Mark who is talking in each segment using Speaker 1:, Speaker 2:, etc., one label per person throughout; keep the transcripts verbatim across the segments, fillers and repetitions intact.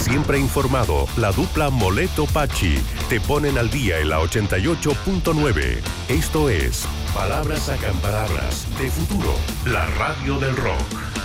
Speaker 1: Siempre informado, la dupla Moleto-Pachi te ponen al día en la ochenta y ocho punto nueve. Esto es Palabras Sacan Palabras de Futuro, la radio del rock.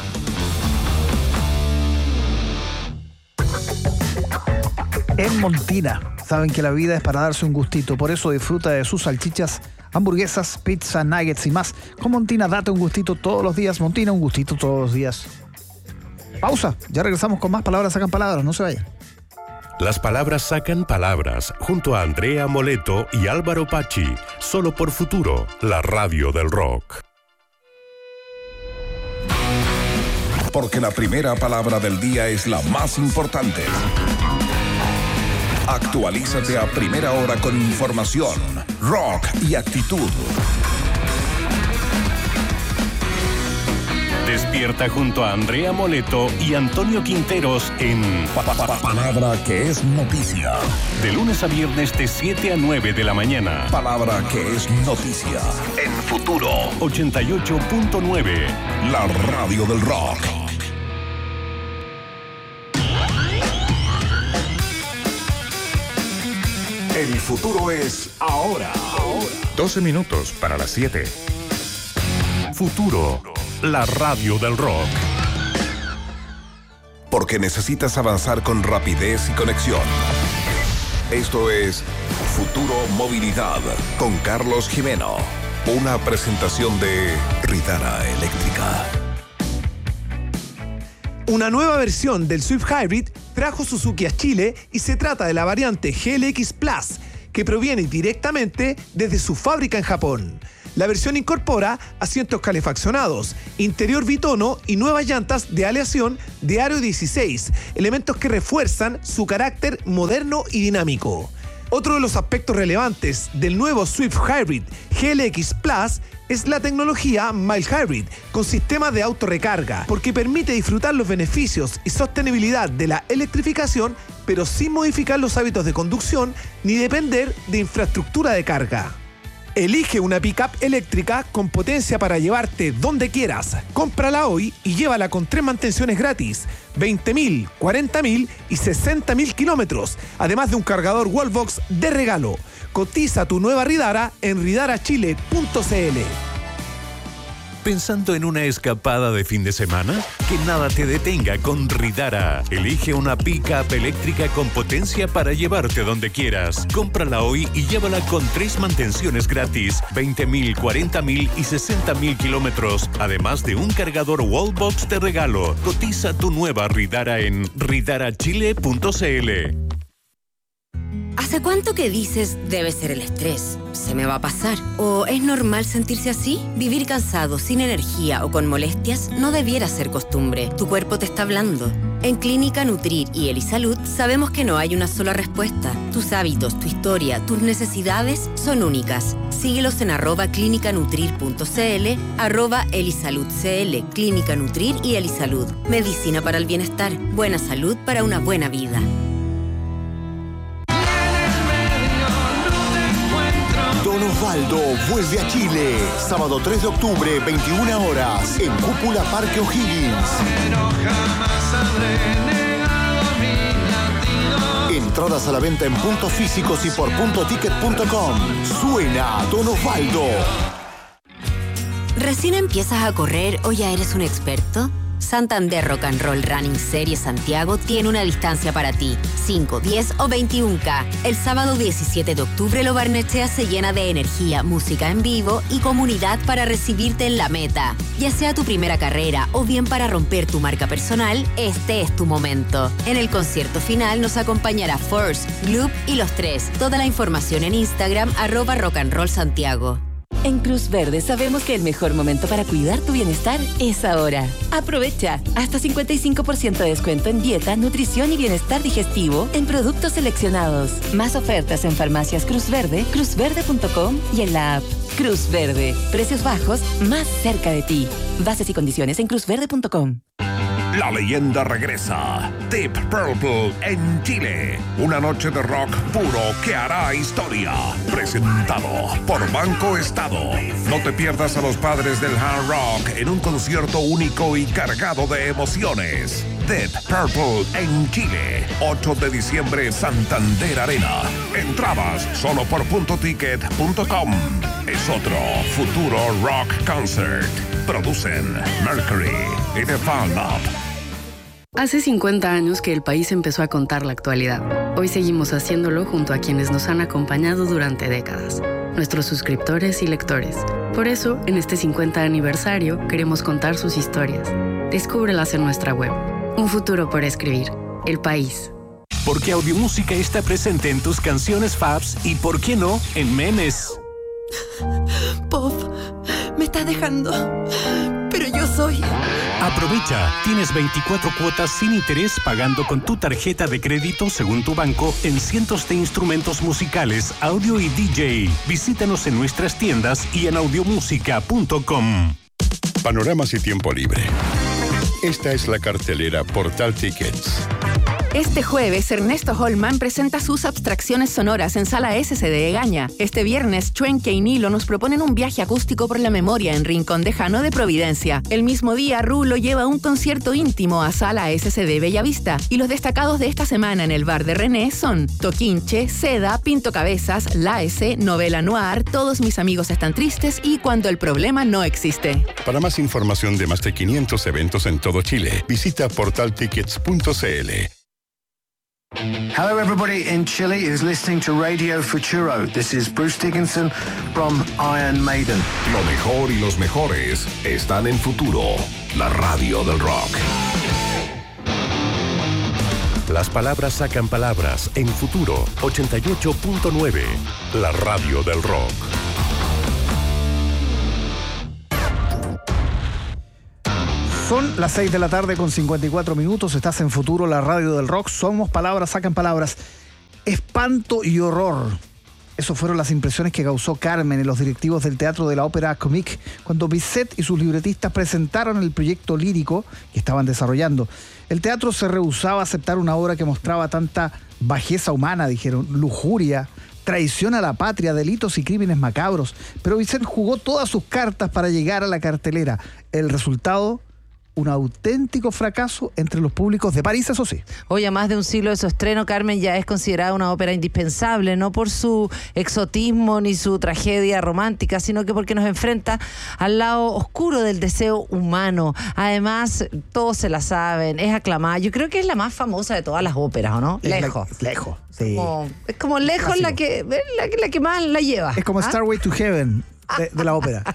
Speaker 2: En Montina saben que la vida es para darse un gustito, por eso disfruta de sus salchichas, hamburguesas, pizza, nuggets y más. Con Montina date un gustito todos los días. Montina, un gustito todos los días. Pausa, ya regresamos con más Palabras Sacan Palabras, no se vayan.
Speaker 1: Las palabras sacan palabras junto a Andrea Moleto y Álvaro Pachi, solo por Futuro, la radio del rock.
Speaker 3: Porque la primera palabra del día es la más importante. Actualízate a primera hora con información, rock y actitud.
Speaker 1: Despierta junto a Andrea Moleto y Antonio Quinteros en
Speaker 3: Pa, pa, pa, Palabra que es noticia.
Speaker 1: De lunes a viernes de siete a nueve de la mañana.
Speaker 3: Palabra que es noticia. En Futuro.
Speaker 1: ochenta y ocho punto nueve.
Speaker 3: La radio del rock. El futuro es ahora. ahora.
Speaker 1: doce minutos para las siete. Futuro, la radio del rock.
Speaker 3: Porque necesitas avanzar con rapidez y conexión. Esto es Futuro Movilidad con Carlos Jimeno. Una presentación de Ridara Eléctrica.
Speaker 4: Una nueva versión del Swift Hybrid trajo Suzuki a Chile y se trata de la variante G L X Plus, que proviene directamente desde su fábrica en Japón. La versión incorpora asientos calefaccionados, interior bitono y nuevas llantas de aleación de aro dieciséis, elementos que refuerzan su carácter moderno y dinámico. Otro de los aspectos relevantes del nuevo Swift Hybrid G L X Plus es la tecnología Mild Hybrid con sistema de autorrecarga, porque permite disfrutar los beneficios y sostenibilidad de la electrificación, pero sin modificar los hábitos de conducción ni depender de infraestructura de carga. Elige una pickup eléctrica con potencia para llevarte donde quieras. Cómprala hoy y llévala con tres mantenciones gratis, veinte mil, cuarenta mil y sesenta mil kilómetros, además de un cargador Wallbox de regalo. Cotiza tu nueva Ridara en ridara chile punto c l.
Speaker 1: ¿Pensando en una escapada de fin de semana? Que nada te detenga con Ridara. Elige una pick-up eléctrica con potencia para llevarte donde quieras. Cómprala hoy y llévala con tres mantenciones gratis, veinte mil, cuarenta mil y sesenta mil kilómetros, además de un cargador Wallbox de regalo. Cotiza tu nueva Ridara en ridara chile punto c l.
Speaker 5: ¿Hace cuánto que dices debe ser el estrés? ¿Se me va a pasar? ¿O es normal sentirse así? Vivir cansado, sin energía o con molestias no debiera ser costumbre. Tu cuerpo te está hablando. En Clínica Nutrir y Elisalud sabemos que no hay una sola respuesta. Tus hábitos, tu historia, tus necesidades son únicas. Síguelos en arroba clínica nutrir punto c l, arroba elisalud c l, Clínica Nutrir y Elisalud. Medicina para el bienestar. Buena salud para una buena vida.
Speaker 6: Don Osvaldo vuelve a Chile. Sábado tres de octubre, veintiuna horas, en Cúpula Parque O'Higgins. Entradas a la venta en puntos físicos y por punto ticket punto com. Suena Don Osvaldo.
Speaker 5: ¿Recién empiezas a correr o ya eres un experto? Santander Rock and Roll Running Series Santiago tiene una distancia para ti, cinco, diez o veintiún K. El sábado diecisiete de octubre Lo Barnechea se llena de energía, música en vivo y comunidad para recibirte en la meta. Ya sea tu primera carrera o bien para romper tu marca personal, este es tu momento. En el concierto final nos acompañará Force, Gloop y Los Tres. Toda la información en Instagram, arroba Rock and Roll Santiago.
Speaker 7: En Cruz Verde sabemos que el mejor momento para cuidar tu bienestar es ahora. Aprovecha hasta cincuenta y cinco por ciento de descuento en dieta, nutrición y bienestar digestivo en productos seleccionados. Más ofertas en farmacias Cruz Verde, cruz verde punto com y en la app. Cruz Verde, precios bajos más cerca de ti. Bases y condiciones en cruz verde punto com.
Speaker 3: La leyenda regresa. Deep Purple en Chile. Una noche de rock puro que hará historia. Presentado por Banco Estado. No te pierdas a los padres del hard rock en un concierto único y cargado de emociones. Deep Purple en Chile. ocho de diciembre, Santander Arena. Entradas solo por punto ticket punto com. Es otro futuro rock concert. Producen Mercury y The Fan Up.
Speaker 8: Hace cincuenta años que el país empezó a contar la actualidad. Hoy seguimos haciéndolo junto a quienes nos han acompañado durante décadas, nuestros suscriptores y lectores. Por eso, en este cincuenta aniversario, queremos contar sus historias. Descúbrelas en nuestra web. Un futuro por escribir. El país.
Speaker 1: Porque Audiomúsica está presente en tus canciones faves y, ¿por qué no?, en memes.
Speaker 9: Pop, me estás dejando, pero yo soy...
Speaker 1: Aprovecha, tienes veinticuatro cuotas sin interés pagando con tu tarjeta de crédito según tu banco en cientos de instrumentos musicales, audio y D J. Visítanos en nuestras tiendas y en audiomúsica punto com.
Speaker 10: Panoramas y tiempo libre. Esta es la cartelera Portal Tickets.
Speaker 11: Este jueves, Ernesto Holman presenta sus abstracciones sonoras en Sala S C de Egaña. Este viernes, Chuenque y Nilo nos proponen un viaje acústico por la memoria en Rincón Dejano de Providencia. El mismo día, Rulo lleva un concierto íntimo a Sala S C de Bellavista. Y los destacados de esta semana en el bar de René son Toquinche, Seda, Pinto Cabezas, La S, Novela Noir, Todos mis amigos están tristes y Cuando el problema no existe.
Speaker 10: Para más información de más de quinientos eventos en todo Chile, visita portal tickets punto c l.
Speaker 12: Hello everybody in Chile is listening to Radio Futuro. This is Bruce Dickinson from Iron Maiden.
Speaker 3: Lo mejor y los mejores están en Futuro, la radio del rock.
Speaker 1: Las palabras sacan palabras en Futuro ochenta y ocho punto nueve, la radio del rock.
Speaker 2: Son las seis de la tarde con cincuenta y cuatro minutos. Estás en Futuro, la radio del rock. Somos palabras, sacan palabras. Espanto y horror. Esas fueron las impresiones que causó Carmen en los directivos del Teatro de la Ópera Comique cuando Bizet y sus libretistas presentaron el proyecto lírico que estaban desarrollando. El teatro se rehusaba a aceptar una obra que mostraba tanta bajeza humana, dijeron, lujuria, traición a la patria, delitos y crímenes macabros. Pero Bizet jugó todas sus cartas para llegar a la cartelera. El resultado... un auténtico fracaso entre los públicos de París, eso sí.
Speaker 13: Hoy, a más de un siglo de su estreno, Carmen ya es considerada una ópera indispensable, no por su exotismo ni su tragedia romántica, sino que porque nos enfrenta al lado oscuro del deseo humano. Además, todos se la saben, es aclamada. Yo creo que es la más famosa de todas las óperas, ¿o no?
Speaker 2: Es
Speaker 13: lejos.
Speaker 2: La, lejos, sí.
Speaker 13: Como, es como lejos la que, la, la que más la lleva.
Speaker 2: Es como ¿ah? Starway to Heaven. De, de la ópera.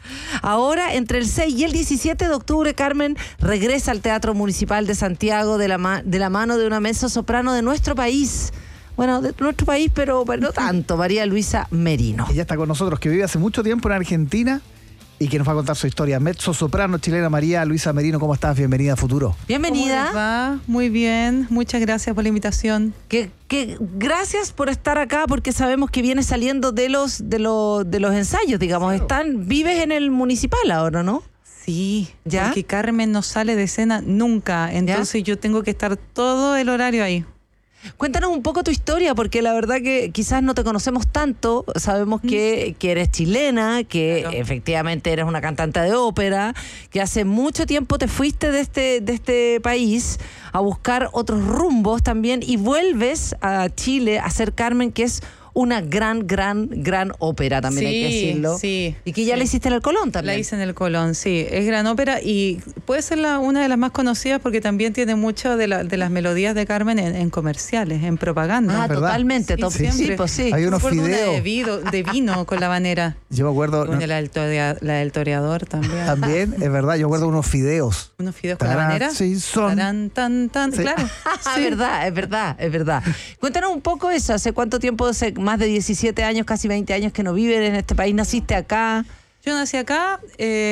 Speaker 13: Ahora, entre el seis y el diecisiete de octubre, Carmen regresa al Teatro Municipal de Santiago de la, ma- de la mano de una mezzosoprano de nuestro país. Bueno, de nuestro país, pero, pero no tanto, María Luisa Merino.
Speaker 2: Ella está con nosotros, que vive hace mucho tiempo en Argentina y que nos va a contar su historia. Mezzosoprano chilena María Luisa Merino, ¿cómo estás? Bienvenida a Futuro.
Speaker 13: Bienvenida.
Speaker 14: ¿Cómo les va? Muy bien, muchas gracias por la invitación.
Speaker 13: Que, que gracias por estar acá, porque sabemos que vienes saliendo de los de los de los ensayos, digamos. Claro. Están, vives en el municipal ahora, ¿no?
Speaker 14: Sí,
Speaker 13: ¿ya?
Speaker 14: Porque Carmen no sale de escena nunca, entonces ¿ya? Yo tengo que estar todo el horario ahí.
Speaker 13: Cuéntanos un poco tu historia, porque la verdad que quizás no te conocemos tanto. Sabemos que, que eres chilena, que claro. Efectivamente eres una cantante de ópera, que hace mucho tiempo te fuiste de este, de este país a buscar otros rumbos también y vuelves a Chile a hacer Carmen, que es una gran, gran, gran ópera también,
Speaker 14: sí,
Speaker 13: hay que decirlo.
Speaker 14: Sí,
Speaker 13: y que ya
Speaker 14: sí.
Speaker 13: la hiciste en el Colón también.
Speaker 14: La hice en el Colón, sí. Es gran ópera y puede ser la, una de las más conocidas porque también tiene mucho de, la, de las melodías de Carmen en, en comerciales, en propaganda.
Speaker 13: Ah, ¿verdad? Totalmente.
Speaker 14: Sí,
Speaker 13: top,
Speaker 14: sí,
Speaker 13: sí, pues sí.
Speaker 2: Hay unos
Speaker 14: fideos.
Speaker 2: fideos.
Speaker 14: De, vino, de vino con la banera.
Speaker 2: Yo me acuerdo...
Speaker 14: No, la, del torea, la del toreador también.
Speaker 2: También, es verdad, yo me acuerdo unos fideos.
Speaker 14: ¿Unos fideos con Tarán, la banera?
Speaker 2: Sí, son...
Speaker 14: Tarán, tan, tan,
Speaker 2: sí.
Speaker 14: Claro.
Speaker 13: Sí. Es verdad, es verdad, es verdad. Cuéntanos un poco eso. ¿Hace cuánto tiempo? Hace más de diecisiete años, casi veinte años que no vives en este país. ¿Naciste acá?
Speaker 14: Yo nací acá,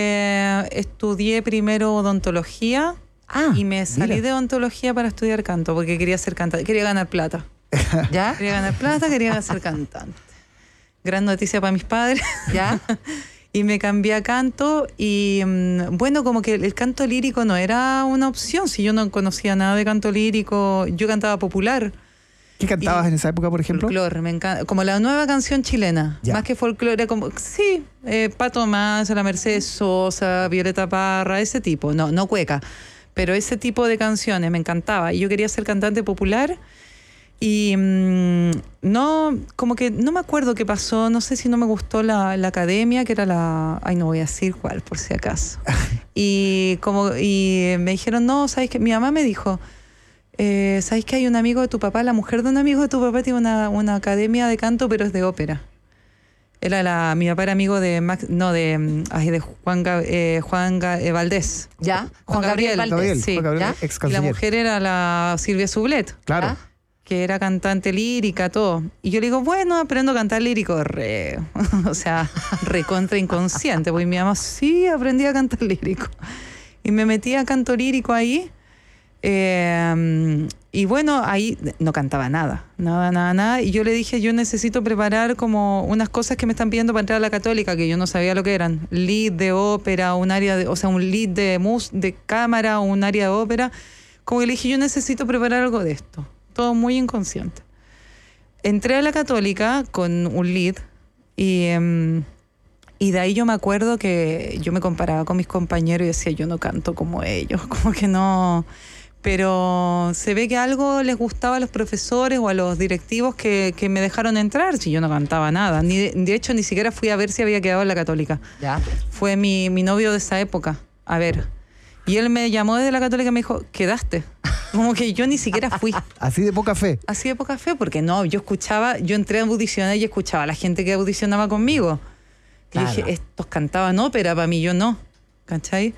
Speaker 14: eh, estudié primero odontología
Speaker 13: ah,
Speaker 14: y me salí
Speaker 2: mira.
Speaker 14: de odontología para estudiar canto porque quería ser cantante, quería ganar plata.
Speaker 13: ¿Ya?
Speaker 14: Quería ganar plata, quería ser cantante. Gran noticia para mis padres.
Speaker 13: ¿Ya?
Speaker 14: Y me cambié a canto y mmm, bueno, como que el canto lírico no era una opción, si yo no conocía nada de canto lírico, yo cantaba popular.
Speaker 2: ¿Qué cantabas y en esa época, por ejemplo?
Speaker 14: Folclore, me encanta, como la nueva canción chilena,
Speaker 2: ya.
Speaker 14: Más que folclore, como, sí, eh, Pato Más, la Mercedes Sosa, Violeta Parra, ese tipo, no, no cueca, pero ese tipo de canciones me encantaba. Y yo quería ser cantante popular y mmm, no, como que no me acuerdo qué pasó, no sé si no me gustó la, la academia, que era la, ay, no voy a decir cuál, por si acaso. y como y me dijeron, no, ¿sabes qué? Mi mamá me dijo, Eh, ¿sabes que hay un amigo de tu papá? La mujer de un amigo de tu papá tiene una, una academia de canto, pero es de ópera. Era la, mi papá era amigo de Max, no, de, ay, de Juan, eh, Juan eh, Valdés.
Speaker 13: ¿Ya?
Speaker 14: Juan,
Speaker 13: Juan Gabriel,
Speaker 14: Gabriel
Speaker 13: Valdés.
Speaker 14: Sí.
Speaker 2: Juan Gabriel,
Speaker 14: ¿Ya?
Speaker 2: ex
Speaker 14: Y la
Speaker 2: canciller.
Speaker 14: mujer era la Silvia Sublet.
Speaker 2: Claro.
Speaker 14: ¿Ya? Que era cantante lírica, todo. Y yo le digo, bueno, aprendo a cantar lírico. Re, o sea, recontra inconsciente. Porque mi mamá, sí, aprendí a cantar lírico. Y me metí a canto lírico ahí. Eh, y bueno, ahí no cantaba nada, nada, nada, nada. Y yo le dije, yo necesito preparar como unas cosas que me están pidiendo para entrar a la Católica, que yo no sabía lo que eran. Lead de ópera, un área de, o sea, un lead de mus, de cámara, un área de ópera. Como que le dije, yo necesito preparar algo de esto. Todo muy inconsciente. Entré a la Católica con un lead y... Um, Y de ahí yo me acuerdo que yo me comparaba con mis compañeros y decía, yo no canto como ellos, como que no... Pero se ve que algo les gustaba a los profesores o a los directivos que, que me dejaron entrar, si yo no cantaba nada. Ni de, de hecho, ni siquiera fui a ver si había quedado en la Católica.
Speaker 13: Ya.
Speaker 14: Fue mi, mi novio de esa época, a ver. Y él me llamó desde la Católica y me dijo, quedaste. Como que yo ni siquiera fui.
Speaker 2: Así de poca fe.
Speaker 14: Así de poca fe, porque no, yo escuchaba, yo entré a audicionar y escuchaba a la gente que audicionaba conmigo. Claro. Y dije, estos cantaban ópera, para mí yo no, ¿cachai?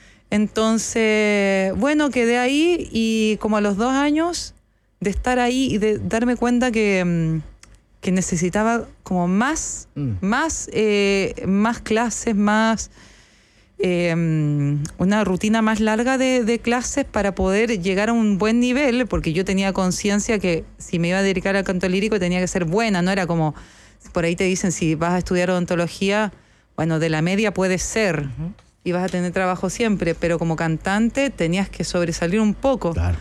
Speaker 14: Entonces, bueno, quedé ahí y como a los dos años de estar ahí y de darme cuenta que, que necesitaba como más, mm. más, eh, más clases, más, eh, una rutina más larga de, de clases para poder llegar a un buen nivel, porque yo tenía conciencia que si me iba a dedicar al canto lírico tenía que ser buena, no era como... Por ahí te dicen, si vas a estudiar odontología, bueno, de la media puedes ser uh-huh. y vas a tener trabajo siempre, pero como cantante tenías que sobresalir un poco.
Speaker 2: Claro.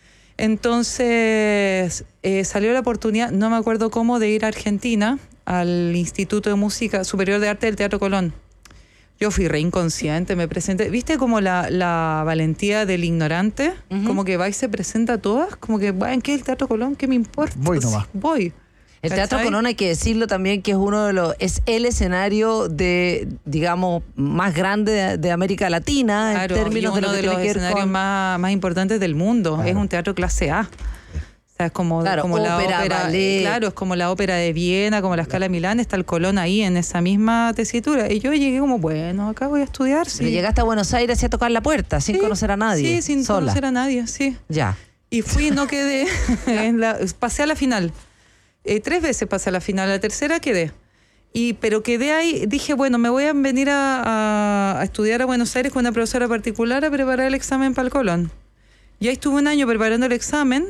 Speaker 14: Entonces eh, salió la oportunidad, no me acuerdo cómo, de ir a Argentina, al Instituto de Música Superior de Arte del Teatro Colón. Yo fui re inconsciente, me presenté. ¿Viste como la, la valentía del ignorante? Uh-huh. Como que va y se presenta a todas, como que, bueno, ¿qué es el Teatro Colón? ¿Qué me importa?
Speaker 2: Voy nomás.
Speaker 14: Sí, voy.
Speaker 13: El Teatro Colón, hay que decirlo también, que es uno de los, es el escenario de, digamos, más grande de, de América Latina,
Speaker 14: claro,
Speaker 13: en términos
Speaker 14: y uno
Speaker 13: de, lo que
Speaker 14: de los
Speaker 13: tiene que ver
Speaker 14: escenarios
Speaker 13: con...
Speaker 14: más, más importantes del mundo. Claro. Es un teatro clase A. O sea, es como,
Speaker 13: claro,
Speaker 14: como
Speaker 13: ópera,
Speaker 14: la ópera,
Speaker 13: ballet.
Speaker 14: Claro, es como la ópera de Viena, como la Scala de Milán, está el Colón ahí en esa misma tesitura. Y yo llegué como, bueno, acá voy a estudiar. Sí.
Speaker 13: Pero llegaste a Buenos Aires y a tocar la puerta, sin
Speaker 14: sí,
Speaker 13: conocer a nadie.
Speaker 14: Sí, sin
Speaker 13: sola.
Speaker 14: conocer a nadie, sí.
Speaker 13: Ya.
Speaker 14: Y fui, no quedé, en la, pasé a la final. Eh, tres veces pasé a la final, la tercera quedé. Y, pero quedé ahí, dije, bueno, me voy a venir a, a, a estudiar a Buenos Aires con una profesora particular a preparar el examen para el Colón. Y ahí estuve un año preparando el examen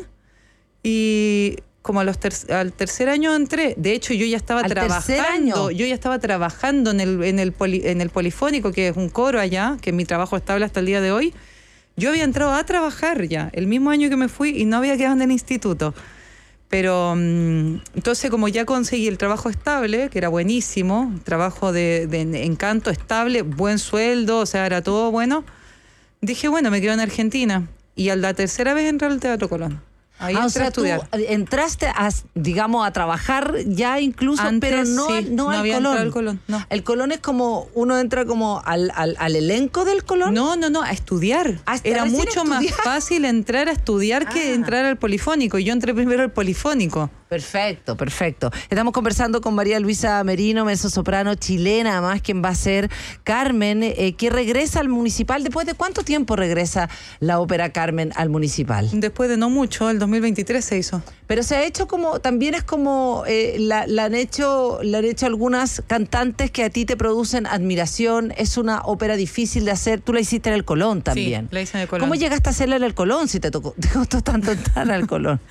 Speaker 14: y como a los ter al tercer año entré. De hecho, yo ya estaba
Speaker 13: ¿Al
Speaker 14: trabajando.
Speaker 13: tercer año?
Speaker 14: Yo ya estaba trabajando en el, en, el poli, en el Polifónico, que es un coro allá, que es mi trabajo estable hasta el día de hoy. Yo había entrado a trabajar ya, el mismo año que me fui, y no había quedado en el instituto. Pero entonces, como ya conseguí el trabajo estable, que era buenísimo, trabajo de, de encanto estable, buen sueldo, o sea, era todo bueno, dije, bueno, me quedo en Argentina. Y a la tercera vez entré al Teatro Colón. Ahí
Speaker 13: ah,
Speaker 14: entré
Speaker 13: o sea,
Speaker 14: a estudiar.
Speaker 13: Tú entraste, a, digamos, a trabajar ya incluso,
Speaker 14: Antes,
Speaker 13: pero no,
Speaker 14: sí,
Speaker 13: no,
Speaker 14: no
Speaker 13: al
Speaker 14: había
Speaker 13: Colón.
Speaker 14: entrado al Colón, no.
Speaker 13: El Colón es como, uno entra como al, al, al elenco del Colón.
Speaker 14: No, no, no, a estudiar.
Speaker 13: ¿A
Speaker 14: Era mucho
Speaker 13: estudiar?
Speaker 14: más fácil entrar a estudiar ah. que entrar al Polifónico. Yo entré primero al Polifónico.
Speaker 13: Perfecto, perfecto. Estamos conversando con María Luisa Merino, mezzosoprano chilena, además, quien va a ser Carmen, eh, que regresa al Municipal. ¿Después de cuánto tiempo regresa la ópera Carmen al Municipal?
Speaker 14: Después de no mucho, el dos mil veintitrés se hizo.
Speaker 13: Pero se ha hecho como, también es como, eh, la, la, han hecho, la han hecho algunas cantantes que a ti te producen admiración. Es una ópera difícil de hacer. Tú la hiciste en el Colón también.
Speaker 14: Sí, la hice en el Colón.
Speaker 13: ¿Cómo llegaste a hacerla en el Colón si te tocó, te costó tanto entrar al Colón?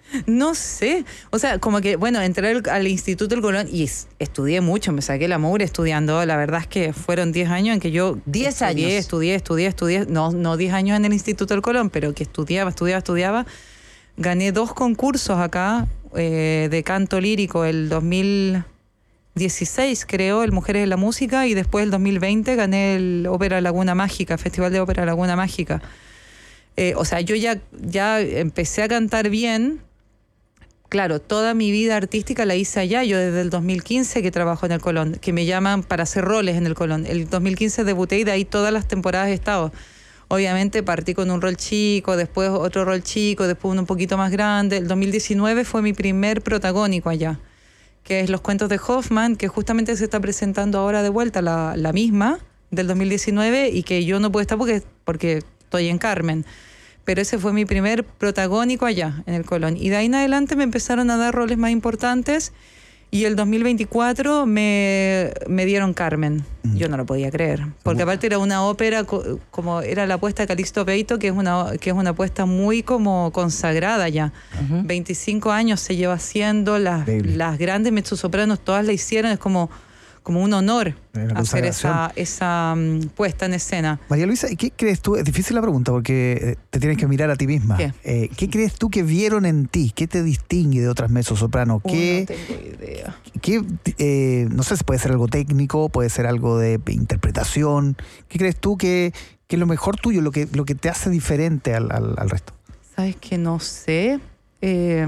Speaker 14: No sé, o sea, como que, bueno, entré al, al Instituto del Colón y es, estudié mucho, me saqué la mugre estudiando, la verdad es que fueron diez años en que yo...
Speaker 13: diez
Speaker 14: años.
Speaker 13: años.
Speaker 14: Estudié, estudié, estudié, no, no diez años en el Instituto del Colón, pero que estudiaba, estudiaba, estudiaba. Gané dos concursos acá eh, de canto lírico, el dos mil dieciséis creo, el Mujeres en la Música, y después el dos mil veinte gané el Ópera Laguna Mágica, Festival de Ópera Laguna Mágica. Eh, o sea, yo ya, ya empecé a cantar bien. Claro, toda mi vida artística la hice allá. Yo desde el dos mil quince que trabajo en el Colón, que me llaman para hacer roles en el Colón. El dos mil quince debuté y de ahí todas las temporadas he estado. Obviamente partí con un rol chico, después otro rol chico, después uno un poquito más grande. El dos mil diecinueve fue mi primer protagónico allá, que es Los Cuentos de Hoffman, que justamente se está presentando ahora de vuelta la, la misma del dos mil diecinueve y que yo no puedo estar porque, porque estoy en Carmen. Pero ese fue mi primer protagónico allá, en el Colón. Y de ahí en adelante me empezaron a dar roles más importantes y el dos mil veinticuatro me, me dieron Carmen. Mm. Yo no lo podía creer. Porque aparte era una ópera, como era la apuesta de Calixto Beito, que es una, que es una apuesta muy como consagrada ya. Uh-huh. veinticinco años se lleva haciendo, las, las grandes mezzosopranos todas la hicieron, es como... como un honor hacer esa, esa um, puesta en escena.
Speaker 2: María Luisa, ¿qué crees tú? Es difícil la pregunta porque te tienes que mirar a ti misma. ¿Qué, eh, ¿qué crees tú que vieron en ti? ¿Qué te distingue de otras mezzosopranos?
Speaker 14: Oh,
Speaker 2: ¿Qué,
Speaker 14: no tengo idea.
Speaker 2: ¿qué, eh, no sé si puede ser algo técnico, puede ser algo de interpretación? ¿Qué crees tú que, que es lo mejor tuyo, lo que, lo que te hace diferente al, al, al resto?
Speaker 14: ¿Sabes que no sé? Eh,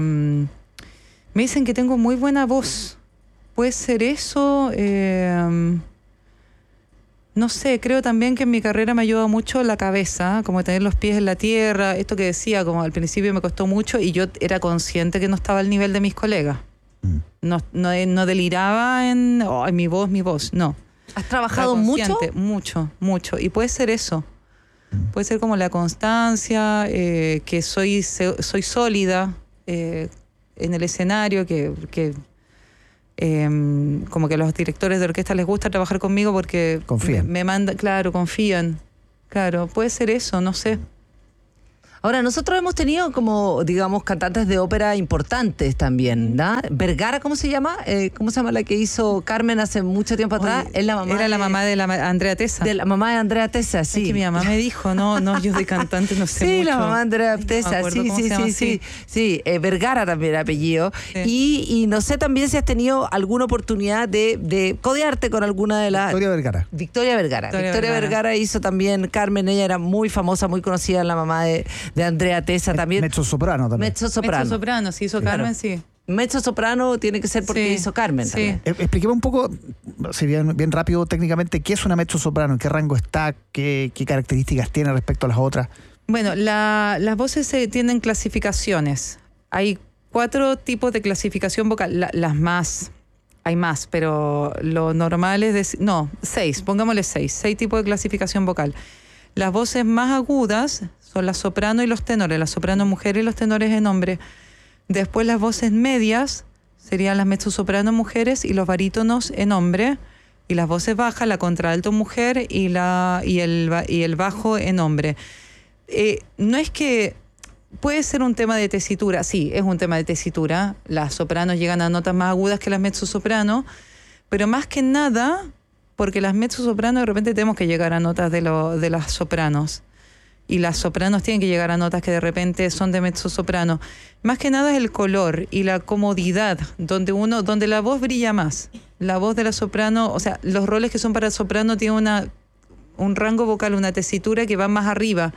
Speaker 14: me dicen que tengo muy buena voz. Puede ser eso, eh, no sé, creo también que en mi carrera me ayuda mucho la cabeza, como tener los pies en la tierra, esto que decía, como al principio me costó mucho y yo era consciente que no estaba al nivel de mis colegas. Mm. No, no, no deliraba en, oh, mi voz, mi voz, no.
Speaker 13: ¿Has trabajado mucho?
Speaker 14: Mucho, mucho, y puede ser eso. Mm. Puede ser como la constancia, eh, que soy, soy sólida eh, en el escenario, que... que Eh, como que a los directores de orquesta les gusta trabajar conmigo porque
Speaker 2: confían.
Speaker 14: Me, me mandan, claro, confían. Claro, puede ser eso, no sé.
Speaker 13: Ahora, nosotros hemos tenido como, digamos, cantantes de ópera importantes también, ¿no? Vergara, ¿cómo se llama? Eh, ¿Cómo se llama la que hizo Carmen hace mucho tiempo atrás?
Speaker 14: Oye,
Speaker 13: es la mamá
Speaker 14: era
Speaker 13: de,
Speaker 14: la mamá de la Andrea Tessa.
Speaker 13: De la mamá de Andrea Tessa, sí.
Speaker 14: Es que mi mamá me dijo, no, no, yo de cantante no sé
Speaker 13: sí,
Speaker 14: mucho.
Speaker 13: Sí, la mamá de Andrea Tessa,
Speaker 14: no
Speaker 13: sí, sí, sí, sí. Sí, eh, Vergara también era apellido. Sí. Y, y no sé también si has tenido alguna oportunidad de, de codearte con alguna de las...
Speaker 2: Victoria Vergara.
Speaker 13: Victoria Vergara. Victoria, Victoria Vergara. Vergara hizo también Carmen, ella era muy famosa, muy conocida, la mamá de, de Andrea Tessa también.
Speaker 2: Mezzosoprano también.
Speaker 13: Mezzosoprano.
Speaker 14: Mezzosoprano, si hizo sí, Carmen, claro. Sí.
Speaker 13: Mezzosoprano tiene que ser porque sí, hizo Carmen
Speaker 14: sí.
Speaker 13: también.
Speaker 2: Eh, expliquemos un poco, si bien, bien rápido técnicamente, ¿qué es una mezzosoprano? ¿En qué rango está? ¿Qué, qué características tiene respecto a las otras?
Speaker 14: Bueno, la, las voces eh, tienen clasificaciones. Hay cuatro tipos de clasificación vocal. La, las más, hay más, pero lo normal es decir, no, seis, pongámosle seis, seis tipos de clasificación vocal. Las voces más agudas son la soprano y los tenores, la soprano mujer y los tenores en hombre. Después las voces medias serían las mezzosoprano mujeres y los barítonos en hombre. Y las voces bajas, la contralto mujer y, la, y, el, y el bajo en hombre. Eh, no es que... Puede ser un tema de tesitura, sí, es un tema de tesitura. Las sopranos llegan a notas más agudas que las mezzosopranos, pero más que nada, porque las mezzosopranos de repente tenemos que llegar a notas de, lo, de las sopranos. Y las sopranos tienen que llegar a notas que de repente son de mezzosoprano. Más que nada es el color y la comodidad, donde uno, donde la voz brilla más. La voz de la soprano, o sea, los roles que son para soprano tienen una, un rango vocal, una tesitura que va más arriba.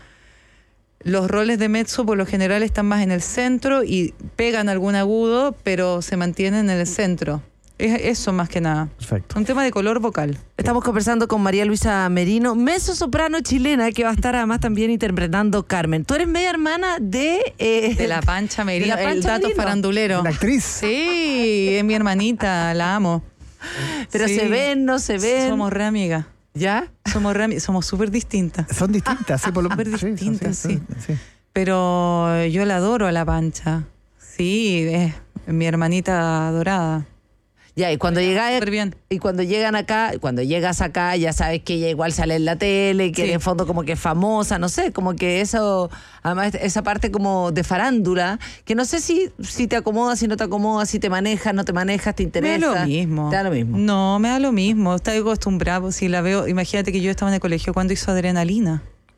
Speaker 14: Los roles de mezzo por lo general están más en el centro y pegan algún agudo, pero se mantienen en el centro. Es eso más que nada.
Speaker 2: Perfecto.
Speaker 14: Un tema de color vocal.
Speaker 13: Estamos conversando con María Luisa Merino, mezzosoprano chilena, que va a estar además también interpretando Carmen. Tú eres media hermana de... Eh,
Speaker 14: de la Pancha Merino,
Speaker 13: la Pancha
Speaker 14: el dato
Speaker 13: Merino.
Speaker 14: farandulero.
Speaker 2: La actriz.
Speaker 14: Sí, es mi hermanita, la amo.
Speaker 13: Pero
Speaker 14: sí.
Speaker 13: se ven, no se ven.
Speaker 14: Somos re amigas.
Speaker 13: ¿Ya?
Speaker 14: Somos re, somos súper distintas.
Speaker 2: Son distintas, sí, por lo menos.
Speaker 14: Súper distintas, sí,
Speaker 2: sí, sí, sí.
Speaker 14: Pero yo la adoro a la Pancha. Sí, es mi hermanita adorada.
Speaker 13: Ya, y cuando llegas
Speaker 14: súper bien.
Speaker 13: y cuando llegan acá, cuando llegas acá, ya sabes que ella igual sale en la tele, que
Speaker 14: Sí.
Speaker 13: en el fondo como que es famosa, no sé, como que eso, además esa parte como de farándula, que no sé si, si te acomoda, si no te acomoda, si te manejas, no te manejas, te
Speaker 14: Me
Speaker 13: interesa.
Speaker 14: da lo mismo.
Speaker 13: Te da lo mismo.
Speaker 14: No, me da lo mismo. Estoy acostumbrado. Si la veo, imagínate que yo estaba en el colegio cuando hizo Adrenalina.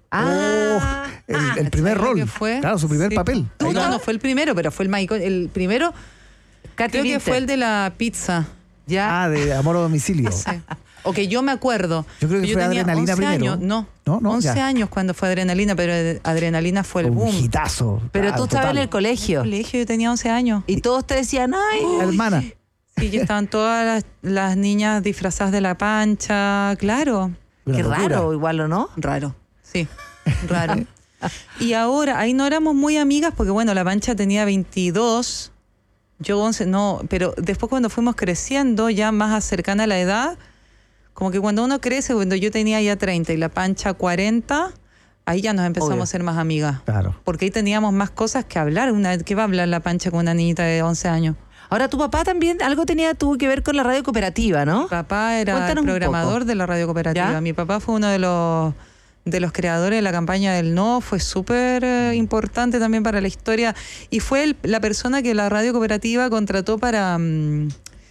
Speaker 13: Ah,
Speaker 2: Oh, el, el primer
Speaker 14: ¿Sabes lo
Speaker 2: rol.
Speaker 14: que fue?
Speaker 2: Claro, su primer
Speaker 14: Sí.
Speaker 2: papel.
Speaker 14: No,
Speaker 2: Ahí
Speaker 14: no,
Speaker 2: está.
Speaker 14: no fue el primero, pero fue el más icónico. El primero,
Speaker 13: Katy
Speaker 14: creo que
Speaker 13: Winter.
Speaker 14: fue el de la pizza.
Speaker 13: Ya.
Speaker 2: Ah, de Amor a Domicilio.
Speaker 14: Sí. O que yo me acuerdo.
Speaker 2: Yo creo que fue
Speaker 14: tenía
Speaker 2: Adrenalina
Speaker 14: once
Speaker 2: primero.
Speaker 14: años. No,
Speaker 2: No, no,
Speaker 14: once
Speaker 2: ya.
Speaker 14: años cuando fue Adrenalina, pero Adrenalina fue el
Speaker 2: Un
Speaker 14: boom.
Speaker 2: hitazo.
Speaker 13: Pero
Speaker 2: Claro,
Speaker 13: tú estabas en
Speaker 2: total.
Speaker 13: el colegio.
Speaker 14: En el colegio yo tenía once años.
Speaker 13: Y todos te decían, ay,
Speaker 2: Hermana.
Speaker 14: Sí, y estaban todas las, las niñas disfrazadas de la Pancha, claro.
Speaker 2: Una
Speaker 13: qué
Speaker 2: locura.
Speaker 13: raro, igual o no.
Speaker 14: Raro, sí, raro. Y ahora, ahí no éramos muy amigas porque, bueno, la Pancha tenía veintidós, yo once, no, pero después cuando fuimos creciendo, ya más cercana a la edad, como que cuando uno crece, cuando yo tenía ya treinta y la Pancha cuarenta, ahí ya nos empezamos
Speaker 13: Obvio.
Speaker 14: a ser más amigas.
Speaker 2: Claro.
Speaker 14: Porque ahí teníamos más cosas que hablar. Una, ¿qué va a hablar la Pancha con una niñita de once años?
Speaker 13: Ahora, tu papá también algo tenía tuvo que ver con la radio cooperativa, ¿no?
Speaker 14: Mi papá era
Speaker 13: Cuéntanos
Speaker 14: el
Speaker 13: un
Speaker 14: programador
Speaker 13: poco.
Speaker 14: de la radio cooperativa.
Speaker 13: ¿Ya?
Speaker 14: Mi papá fue uno de los de los creadores de la campaña del No, fue súper eh, importante también para la historia y fue el- la persona que la radio cooperativa contrató para, mm,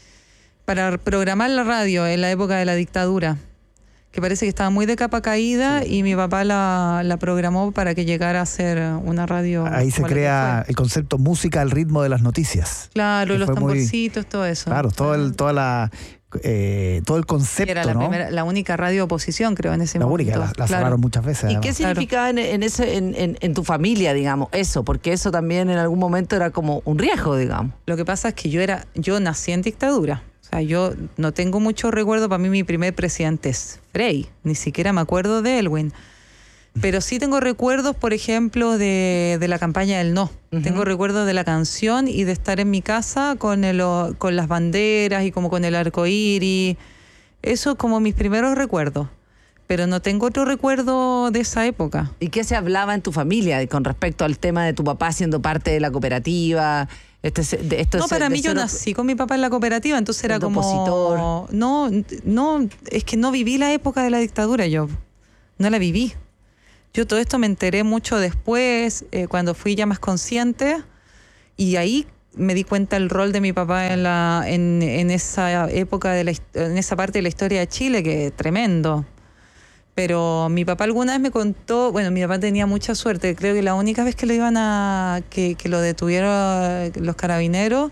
Speaker 14: para programar la radio en la época de la dictadura, que parece que estaba muy de capa caída y mi papá la, la programó para que llegara a ser una radio.
Speaker 2: Ahí se
Speaker 14: como la que
Speaker 2: crea
Speaker 14: fue.
Speaker 2: el concepto música al ritmo de las noticias.
Speaker 14: Claro,
Speaker 2: que
Speaker 14: los
Speaker 2: fue muy-
Speaker 14: tamborcitos, todo eso.
Speaker 2: Claro, todo el, toda la, eh, todo el concepto,
Speaker 14: Era la,
Speaker 2: ¿no?
Speaker 14: primera, la única radio oposición, creo, en ese
Speaker 2: La
Speaker 14: momento.
Speaker 2: única, la, la
Speaker 14: Claro.
Speaker 2: cerraron muchas veces.
Speaker 13: ¿Y
Speaker 2: además.
Speaker 13: qué significaba en, en, ese, en, en, en tu familia, digamos, eso? Porque eso también en algún momento era como un riesgo, digamos.
Speaker 14: Lo que pasa es que yo era, yo nací en dictadura. O sea, yo no tengo mucho recuerdo. Para mí mi primer presidente es Frei. Ni siquiera me acuerdo de Elwin. Pero sí tengo recuerdos, por ejemplo, de, de la campaña del No.
Speaker 13: Ujú.
Speaker 14: Tengo recuerdos de la canción y de estar en mi casa con, el, con las banderas y como con el arco iris. Eso es como mis primeros recuerdos. Pero no tengo otro recuerdo de esa época.
Speaker 13: ¿Y qué se hablaba en tu familia con respecto al tema de tu papá siendo parte de la cooperativa? Este, se- de- esto
Speaker 14: No,
Speaker 13: es-
Speaker 14: para
Speaker 13: de
Speaker 14: mí yo
Speaker 13: ser-
Speaker 14: nací con mi papá en la cooperativa, entonces era
Speaker 13: siendo
Speaker 14: como...
Speaker 13: opositor.
Speaker 14: No, no, es que no viví la época de la dictadura yo. No la viví. Yo todo esto me enteré mucho después, eh, cuando fui ya más consciente, y ahí me di cuenta el rol de mi papá en la en, en esa época, de la, his- en esa parte de la historia de Chile, que es tremendo. Pero mi papá alguna vez me contó, bueno, mi papá tenía mucha suerte, creo que la única vez que lo iban a, que, que lo detuvieron los carabineros,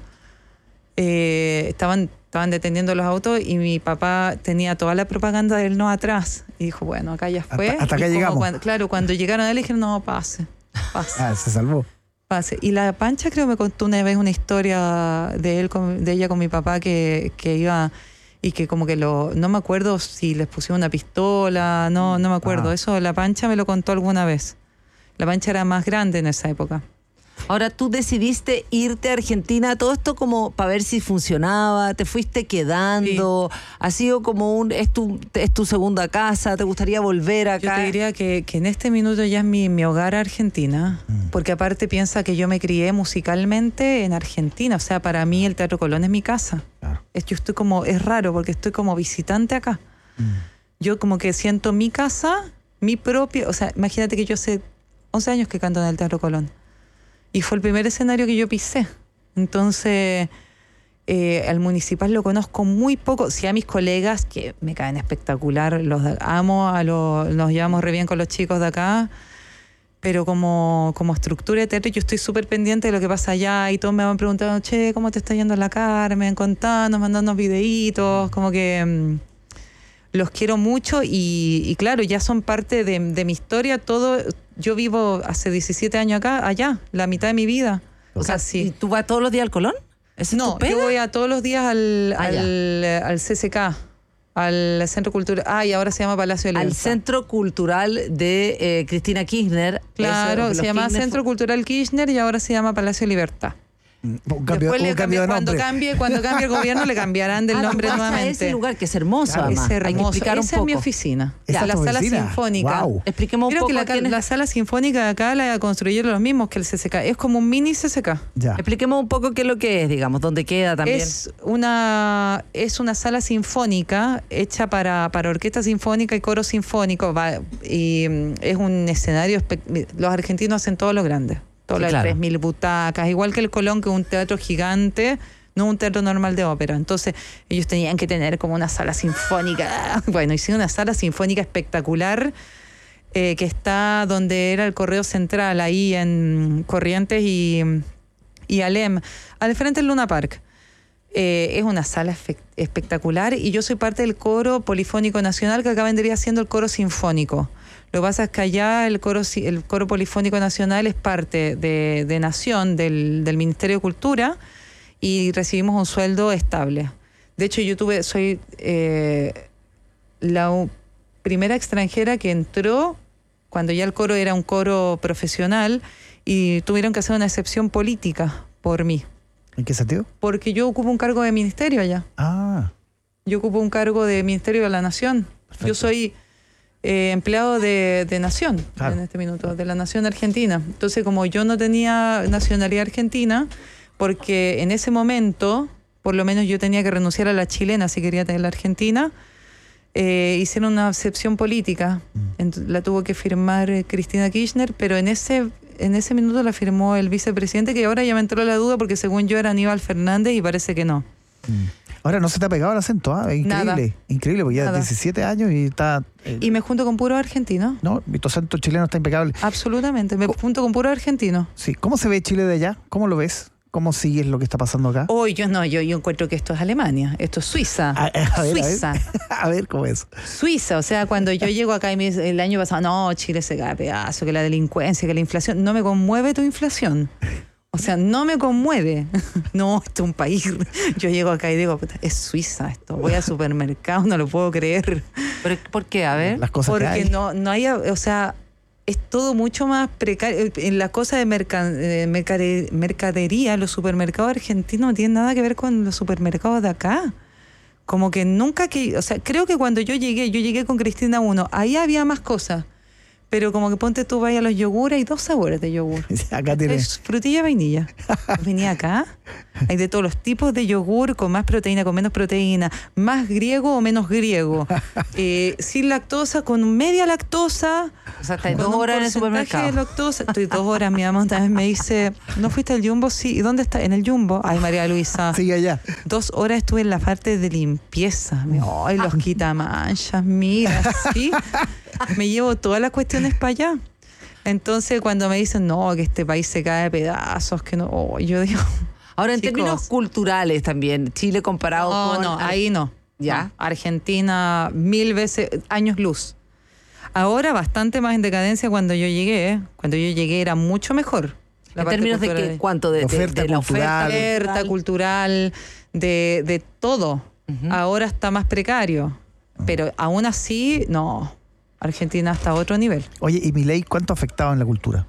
Speaker 14: eh, estaban, estaban deteniendo los autos y mi papá tenía toda la propaganda del No atrás. Y dijo, bueno, acá ya fue.
Speaker 2: Hasta- hasta
Speaker 14: Y
Speaker 2: acá
Speaker 14: como
Speaker 2: llegamos.
Speaker 14: cuando- claro, cuando llegaron a él, dijeron, no, pase, pase.
Speaker 2: Ah, se salvó.
Speaker 14: Pase. Y la Pancha creo me contó una vez una historia de él con- de ella con mi papá que, que iba y que como que lo no me acuerdo si les pusieron una pistola, no no me acuerdo.
Speaker 2: Ah.
Speaker 14: Eso la Pancha me lo contó alguna vez. La Pancha era más grande en esa época.
Speaker 13: Ahora tú decidiste irte a Argentina, todo esto como para ver si funcionaba, te fuiste quedando, ha sido como un, es tu, es tu segunda casa, te gustaría volver
Speaker 14: Yo
Speaker 13: acá.
Speaker 14: te diría que, que en este minuto ya es mi, mi hogar Argentina, porque aparte piensa que yo me crié musicalmente en Argentina, o sea, para mí el Teatro Colón es mi casa.
Speaker 2: Claro.
Speaker 14: Es, yo estoy como, es raro porque estoy como visitante acá. Yo como que siento mi casa, mi propia, o sea, imagínate que yo hace once años que canto en el Teatro Colón. Y fue el primer escenario que yo pisé. Entonces, eh, al municipal lo conozco muy poco. Sí, a mis colegas, que me caen espectacular, los de- amo, a los, nos llevamos re bien con los chicos de acá. Pero como, como estructura de teatro, yo estoy súper pendiente de lo que pasa allá. Y todos me van preguntando, che, ¿cómo te está yendo la Carmen? Contanos, mandándonos videitos. Como que mm, los quiero mucho y, y claro, ya son parte de, de mi historia. Todo, yo vivo hace diecisiete años acá, allá, la mitad de mi vida.
Speaker 13: O sea,
Speaker 14: sí.
Speaker 13: ¿y tú vas todos los días al Colón? ¿Esa es
Speaker 14: No,
Speaker 13: tu pega?
Speaker 14: yo voy a todos los días al,
Speaker 13: Ah, ya.
Speaker 14: al, al C C K, al Centro Cultural. Ah, y ahora se llama Palacio de
Speaker 13: Al
Speaker 14: Libertad.
Speaker 13: Centro Cultural de eh, Cristina Kirchner.
Speaker 14: Claro,
Speaker 13: Eso,
Speaker 14: se
Speaker 13: los
Speaker 14: llama
Speaker 13: Kirchner
Speaker 14: Centro
Speaker 13: fue-
Speaker 14: Cultural Kirchner y ahora se llama Palacio de Libertad.
Speaker 2: Un cambio,
Speaker 14: Después le
Speaker 2: un cambio
Speaker 14: cambia-
Speaker 2: de
Speaker 14: cuando
Speaker 2: nombre.
Speaker 14: cambie, cuando cambie el gobierno le cambiarán del
Speaker 13: Ah,
Speaker 14: nombre
Speaker 13: vamos a
Speaker 14: nuevamente.
Speaker 13: ese lugar que es hermoso,
Speaker 14: Claro,
Speaker 13: además.
Speaker 14: es
Speaker 13: Hay que
Speaker 14: hermoso.
Speaker 13: explicar un
Speaker 14: Esa es mi
Speaker 13: poco.
Speaker 14: oficina.
Speaker 2: ¿Esa es
Speaker 14: la
Speaker 2: tu
Speaker 14: sala
Speaker 2: oficina?
Speaker 14: sinfónica.
Speaker 2: Wow.
Speaker 13: Expliquemos un
Speaker 14: Creo
Speaker 13: poco.
Speaker 14: que la,
Speaker 13: quién es-
Speaker 14: la sala sinfónica de acá la construyeron los mismos que el C C K. Es como un mini C C K.
Speaker 2: Ya.
Speaker 13: Expliquemos un poco qué es lo que es, digamos, dónde queda también.
Speaker 14: Es una, es una sala sinfónica hecha para, para orquesta sinfónica y coro sinfónico. Va, y mm, es un escenario. espe- Los argentinos hacen todo lo grande. Todas
Speaker 13: Sí,
Speaker 14: las
Speaker 13: claro.
Speaker 14: tres mil butacas. Igual que el Colón, que es un teatro gigante, no un teatro normal de ópera. Entonces, ellos tenían que tener como una sala sinfónica. Bueno, hicieron una sala sinfónica espectacular. Eh, que está donde era el Correo Central, ahí en Corrientes y, y Alem, al frente del Luna Park. Eh, es una sala espe- espectacular y yo soy parte del Coro Polifónico Nacional, que acá vendría siendo el Coro Sinfónico. Lo que pasa es que allá el Coro, si- el Coro Polifónico Nacional es parte de, de Nación, del, del Ministerio de Cultura, y recibimos un sueldo estable. De hecho, yo tuve, soy eh, la u- primera extranjera que entró cuando ya el coro era un coro profesional y tuvieron que hacer una excepción política por mí.
Speaker 2: ¿En qué sentido?
Speaker 14: Porque yo ocupo un cargo de ministerio allá.
Speaker 2: Ah,
Speaker 14: Yo ocupo un cargo de Ministerio de la Nación.
Speaker 2: Perfecto.
Speaker 14: Yo soy eh, empleado de, de Nación
Speaker 2: Claro.
Speaker 14: en este minuto, de la Nación Argentina. Entonces, como yo no tenía nacionalidad argentina, porque en ese momento, por lo menos yo tenía que renunciar a la chilena si quería tener la argentina, eh, hicieron una excepción política. Ent- la tuvo que firmar eh, Cristina Kirchner, pero en ese... En ese minuto la firmó el vicepresidente, que ahora ya me entró la duda porque según yo era Aníbal Fernández y parece que no.
Speaker 2: ahora no se te ha pegado el acento, ¿ah? Increíble.
Speaker 14: Nada.
Speaker 2: Increíble, porque ya
Speaker 14: Nada.
Speaker 2: diecisiete años y está. eh,
Speaker 14: Y me junto con puros argentinos.
Speaker 2: no, mi tu acento chileno está impecable.
Speaker 14: Absolutamente, me junto con puros argentinos.
Speaker 2: Sí. ¿Cómo se ve Chile de allá? ¿Cómo lo ves? ¿Cómo sigues lo que está pasando acá?
Speaker 14: Hoy yo no, yo, yo encuentro que esto es Alemania, esto es Suiza.
Speaker 2: A, a ver, a ver.
Speaker 14: Suiza.
Speaker 2: A ver cómo es.
Speaker 14: Suiza, o sea, cuando yo llego acá y me dice, el año pasado, no, Chile se cae a pedazo, que la delincuencia, que la inflación, no me conmueve tu inflación. O sea, no me conmueve. No, esto es un país. Yo llego acá y digo, puta, es Suiza esto. Voy al supermercado, no lo puedo creer.
Speaker 13: ¿Pero por qué? A ver.
Speaker 2: Las cosas
Speaker 14: Porque
Speaker 2: que hay.
Speaker 14: no, no hay, o sea, es todo mucho más precario. En la cosa de merca- de mercade- mercadería, los supermercados argentinos no tienen nada que ver con los supermercados de acá. Como que nunca que, o sea, creo que cuando yo llegué, yo llegué con Cristina uno, ahí había más cosas. Pero como que ponte tú, vaya a los yogures, hay dos sabores de yogur.
Speaker 2: Acá tienes.
Speaker 14: Es frutilla y vainilla. Venía acá, hay de todos los tipos de yogur, con más proteína, con menos proteína, más griego o menos griego, eh, sin lactosa, con media lactosa.
Speaker 13: O sea, estás
Speaker 14: con
Speaker 13: dos
Speaker 14: un
Speaker 13: horas en el
Speaker 14: porcentaje
Speaker 13: supermercado.
Speaker 14: de lactosa. Estoy dos horas, mi mamá también me dice, ¿no fuiste al Jumbo? Sí. ¿Y dónde está? En el Jumbo. Ay, María Luisa.
Speaker 2: Sigue allá.
Speaker 14: Dos horas estuve en la parte de limpieza. Me- Ay, los quitamanchas, mira, sí. Me llevo todas las cuestiones para allá. Entonces, cuando me dicen, no, que este país se cae de pedazos, que no, oh, yo digo...
Speaker 13: Ahora, en
Speaker 14: chicos,
Speaker 13: términos culturales también, Chile comparado
Speaker 14: no,
Speaker 13: con...
Speaker 14: no, ahí no.
Speaker 13: ¿Ya?
Speaker 14: No. Argentina, mil veces, años luz. Ahora bastante más en decadencia cuando yo llegué. ¿eh? Cuando yo llegué era mucho mejor. La
Speaker 13: En
Speaker 14: parte
Speaker 13: términos de
Speaker 14: cultural
Speaker 13: que, ¿cuánto? De, de-
Speaker 2: Oferta
Speaker 13: de la
Speaker 2: cultural.
Speaker 13: oferta
Speaker 14: oferta cultural, de, de todo. Ahora está más precario. Pero aún así, no. Argentina está a otro nivel.
Speaker 2: Oye, ¿y Milei cuánto ha afectado en la cultura?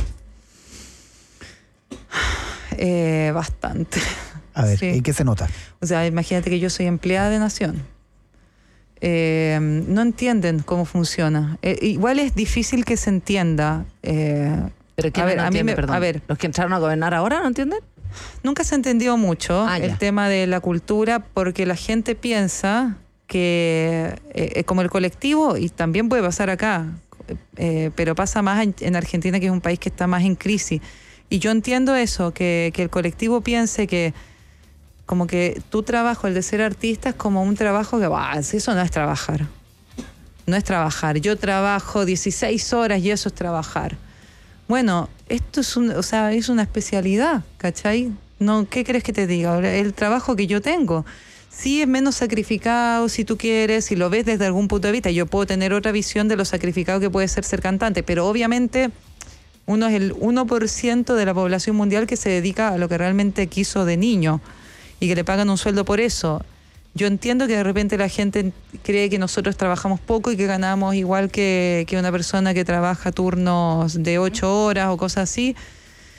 Speaker 14: Eh, bastante.
Speaker 2: A ver,
Speaker 14: Sí.
Speaker 2: ¿en qué se nota?
Speaker 14: O sea, imagínate que yo soy empleada de Nación. Eh, no entienden cómo funciona. Eh, igual es difícil que se entienda. Eh,
Speaker 13: ¿Pero quién
Speaker 14: a ver,
Speaker 13: no
Speaker 14: a mí
Speaker 13: entiende,
Speaker 14: me-
Speaker 13: perdón?
Speaker 14: a ver,
Speaker 13: ¿Los que entraron a gobernar ahora no entienden?
Speaker 14: nunca se ha entendido mucho
Speaker 13: Ah, ya.
Speaker 14: el tema de la cultura porque la gente piensa que eh, como el colectivo, y también puede pasar acá, eh, pero pasa más en, en Argentina, que es un país que está más en crisis. Y yo entiendo eso, que, que el colectivo piense que como que tu trabajo, el de ser artista, es como un trabajo que, bah, eso no es trabajar. No es trabajar. Yo trabajo dieciséis horas y eso es trabajar. Bueno, esto es un, o sea, es una especialidad, ¿cachai? No, ¿qué crees que te diga? El trabajo que yo tengo. Sí es menos sacrificado, si tú quieres, si lo ves desde algún punto de vista. Yo puedo tener otra visión de lo sacrificado que puede ser ser cantante, pero obviamente uno es el uno por ciento de la población mundial que se dedica a lo que realmente quiso de niño y que le pagan un sueldo por eso. Yo entiendo que de repente la gente cree que nosotros trabajamos poco y que ganamos igual que, que una persona que trabaja turnos de ocho horas o cosas así.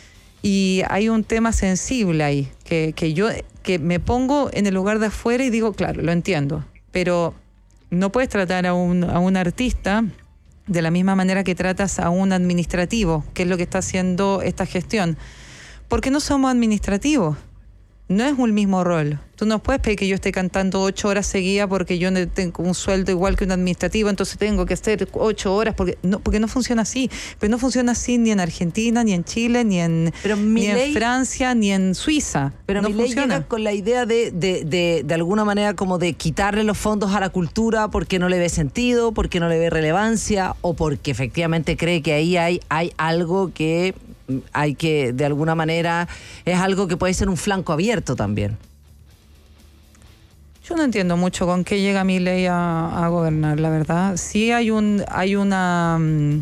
Speaker 14: Y hay un tema sensible ahí, que, que yo que me pongo en el lugar de afuera y digo, claro, lo entiendo, pero no puedes tratar a un, a un artista de la misma manera que tratas a un administrativo, que es lo que está haciendo esta gestión. Porque no somos administrativos. No es un mismo rol. Tú no puedes pedir que yo esté cantando ocho horas seguidas porque yo tengo un sueldo igual que un administrativo, entonces tengo que hacer ocho horas, porque no, porque no funciona así. Pero no funciona así ni en Argentina, ni en Chile, ni en, ni en Francia, ni en Suiza.
Speaker 13: Pero
Speaker 14: no
Speaker 13: Milei
Speaker 14: funciona.
Speaker 13: llega con la idea de, de, de, de alguna manera como de quitarle los fondos a la cultura porque no le ve sentido, porque no le ve relevancia, o porque efectivamente cree que ahí hay, hay algo que... hay que, de alguna manera, es algo que puede ser un flanco abierto también.
Speaker 14: Yo no entiendo mucho con qué llega Milei a, a gobernar, la verdad. Sí hay un, hay una, um,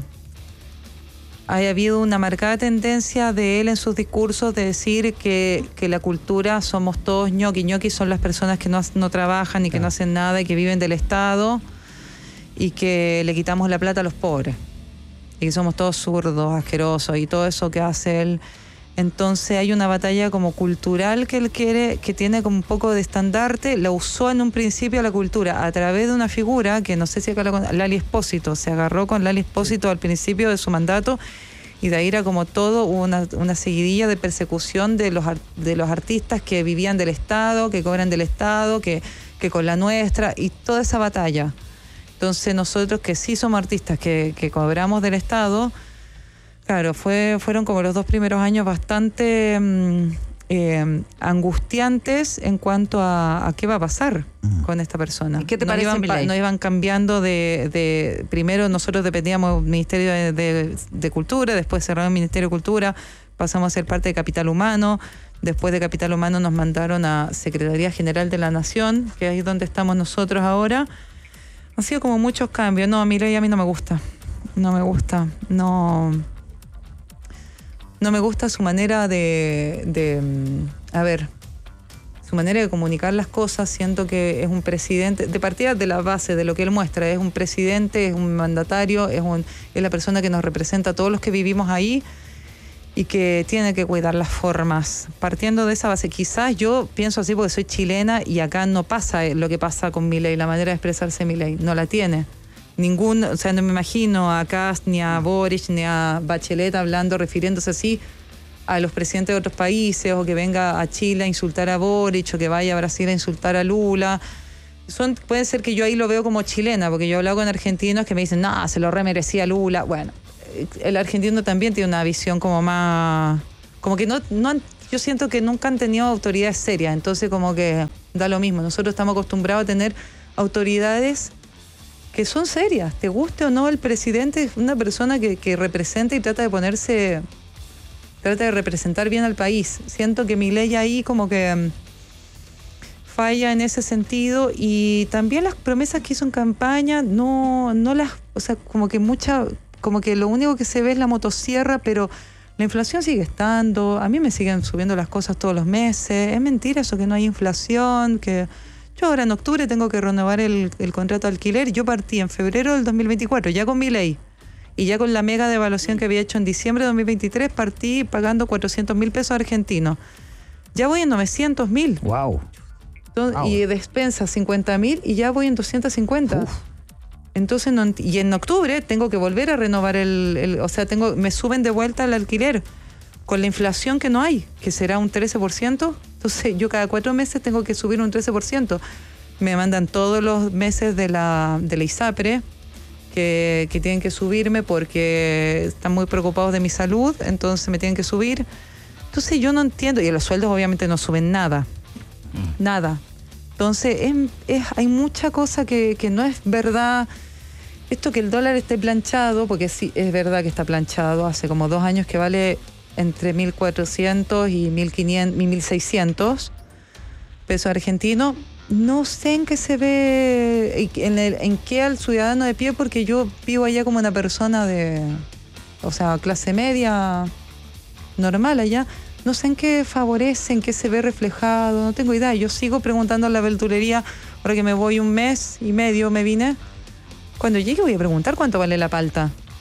Speaker 14: ha habido una marcada tendencia de él en sus discursos de decir que, que la cultura somos todos ñoqui. Ñoqui son las personas que no, no trabajan y que no hacen nada y que viven del Estado y que le quitamos la plata a los pobres. Y que somos todos zurdos, asquerosos y todo eso que hace él. Entonces hay una batalla como cultural que él quiere, que tiene como un poco de estandarte. La usó en un principio la cultura a través de una figura que no sé si acá la con Lali Espósito. Se agarró con Lali Espósito al principio de su mandato y de ahí era como todo una, una seguidilla de persecución de los, de los artistas que vivían del Estado, que cobran del Estado, que, que con la nuestra y toda esa batalla. Entonces nosotros que sí somos artistas, que, que cobramos del Estado, claro, fue, fueron como los dos primeros años bastante mm, eh, angustiantes en cuanto a, a qué va a pasar mm. con esta persona.
Speaker 13: ¿Y qué te
Speaker 14: nos
Speaker 13: parece,
Speaker 14: iban,
Speaker 13: Milei?
Speaker 14: Nos iban cambiando de, de... Primero nosotros dependíamos del Ministerio de, de, de Cultura, después cerramos el Ministerio de Cultura, pasamos a ser parte de Capital Humano, después de Capital Humano nos mandaron a Secretaría General de la Nación, que es ahí donde estamos nosotros ahora. Han sido como muchos cambios. No, Milei a mí no me gusta. No me gusta. No, no me gusta su manera de, de... A ver, su manera de comunicar las cosas. Siento que es un presidente... De partida de la base de lo que él muestra. Es un presidente, es un mandatario, es, un, es la persona que nos representa a todos los que vivimos ahí y que tiene que cuidar las formas. Partiendo de esa base, quizás yo pienso así porque soy chilena y acá no pasa lo que pasa con Milei, la manera de expresarse Milei, no la tiene. Ningún, o sea, no me imagino a Kast, ni a Boric, ni a Bachelet hablando, refiriéndose así a los presidentes de otros países, o que venga a Chile a insultar a Boric, o que vaya a Brasil a insultar a Lula. Son, puede ser que yo ahí lo veo como chilena, porque yo he hablado con argentinos que me dicen, no, se lo remerecía Lula. Bueno, el argentino también tiene una visión como más... Como que no, no han, yo siento que nunca han tenido autoridades serias, entonces como que da lo mismo. Nosotros estamos acostumbrados a tener autoridades que son serias. Te guste o no, el presidente es una persona que, que representa y trata de ponerse... Trata de representar bien al país. Siento que Milei ahí como que falla en ese sentido, y también las promesas que hizo en campaña, no, no las... O sea, como que mucha... Como que lo único que se ve es la motosierra, pero la inflación sigue estando. A mí me siguen subiendo las cosas todos los meses. Es mentira eso que no hay inflación, que yo ahora en octubre tengo que renovar el, el contrato de alquiler. Yo partí en febrero del dos mil veinticuatro, ya con Milei, y ya con la mega devaluación que había hecho en diciembre de dos mil veintitrés, partí pagando cuatrocientos mil pesos argentinos. Ya voy en novecientos mil.
Speaker 2: Wow.
Speaker 14: wow. Y despensa cincuenta mil y ya voy en doscientos cincuenta. Uf. Entonces, no, y en octubre tengo que volver a renovar el, el o sea, tengo, me suben de vuelta el alquiler con la inflación que no hay, que será un trece por ciento. Entonces, yo cada cuatro meses tengo que subir un trece por ciento. Me mandan todos los meses de la, de la ISAPRE que, que tienen que subirme porque están muy preocupados de mi salud, entonces me tienen que subir. Entonces, yo no entiendo, y los sueldos obviamente no suben nada, mm. nada. Entonces, es, es, hay mucha cosa que, que no es verdad. Esto que el dólar esté planchado, porque sí, es verdad que está planchado, hace como dos años que vale entre mil cuatrocientos y mil quinientos, mil seiscientos pesos argentinos. No sé en qué se ve, en, el, en qué al ciudadano de pie, porque yo vivo allá como una persona de, o sea, clase media, normal allá. No sé en qué favorece, en qué se ve reflejado, no tengo idea. Yo sigo preguntando a la verdulería, ahora que me voy un mes y medio, me vine. Cuando llegue voy a preguntar cuánto vale la palta.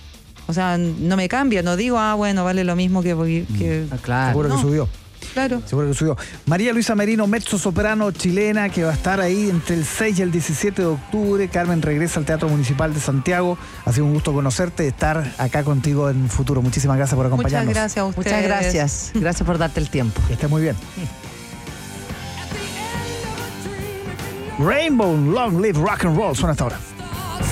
Speaker 14: O sea, no me cambia, no digo, ah, bueno, vale lo mismo que... que
Speaker 13: ah, claro.
Speaker 2: Seguro
Speaker 14: no.
Speaker 2: que subió.
Speaker 14: Claro.
Speaker 2: Seguro que subió. María Luisa Merino, mezzo-soprano chilena, que va a estar ahí entre el seis y el diecisiete de octubre. Carmen regresa al Teatro Municipal de Santiago. Ha sido un gusto conocerte y estar acá contigo en Futuro. Muchísimas gracias por acompañarnos.
Speaker 14: Muchas gracias a ustedes.
Speaker 13: Muchas gracias. Gracias por darte el tiempo.
Speaker 2: Que estés muy bien. Rainbow, Long Live Rock and Roll. Suena hasta ahora.